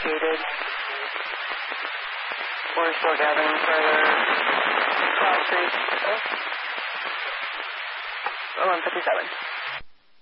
initiated. We're still gathering further. 12 Street. 1157.